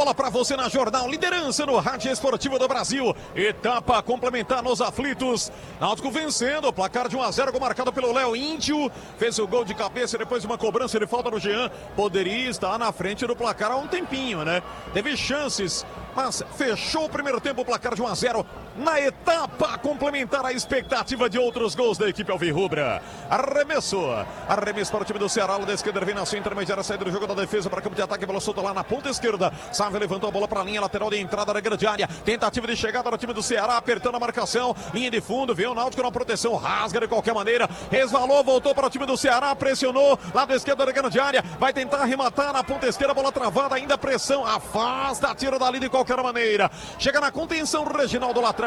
bola para você na Jornal, liderança no rádio esportivo do Brasil. Etapa complementar nos aflitos. Náutico vencendo, placar de 1-0, gol marcado pelo Léo Índio. Fez o gol de cabeça depois de uma cobrança de falta no Jean. Poderia estar na frente do placar há um tempinho, né? Teve chances, mas fechou o primeiro tempo, o placar de 1-0. Na etapa complementar, a expectativa de outros gols da equipe alvirrubra. Arremesso para o time do Ceará, lá da esquerda, vem na sua intermediária, saída do jogo da defesa para campo de ataque, bola solta lá na ponta esquerda. Sávio levantou a bola para a linha lateral de entrada da grande área. Tentativa de chegada do time do Ceará, apertando a marcação, linha de fundo, veio o Náutico na proteção, rasga de qualquer maneira, resvalou, voltou para o time do Ceará, pressionou, lado esquerdo da grande área, vai tentar arrematar na ponta esquerda, bola travada, ainda pressão, afasta, tira dali de qualquer maneira. Chega na contenção, Reginaldo Latrão.